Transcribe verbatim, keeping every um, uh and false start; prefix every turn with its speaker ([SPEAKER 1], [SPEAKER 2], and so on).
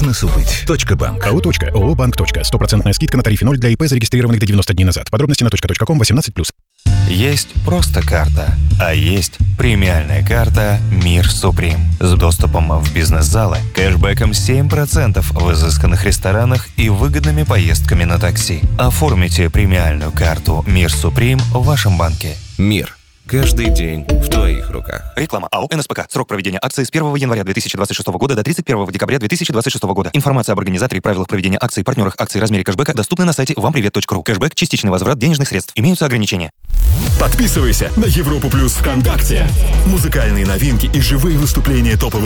[SPEAKER 1] Бизнесу быть. Точка банк.
[SPEAKER 2] АО «Точка». ООО «Банк. Точка». Стопроцентная скидка на тарифе ноль для ИП, зарегистрированных до девяноста дней назад. Подробности на точка точка ком восемнадцать плюс.
[SPEAKER 3] Есть просто карта, а есть премиальная карта «Мир Суприм» с доступом в бизнес-залы, кэшбэком семь процентов в изысканных ресторанах и выгодными поездками на такси. Оформите премиальную карту «Мир Суприм» в вашем банке.
[SPEAKER 4] Мир. Каждый день в твоих руках.
[SPEAKER 3] Реклама. АО «НСПК». Срок проведения акции с первого января две тысячи двадцать шестого года до тридцать первого декабря две тысячи двадцать шестого года. Информация об организаторе и правилах проведения акций, партнерах акций, размере кэшбэка доступны на сайте вам привет точка ру. Кэшбэк – частичный возврат денежных средств. Имеются ограничения.
[SPEAKER 5] Подписывайся на Европу Плюс ВКонтакте. Музыкальные новинки и живые выступления топовых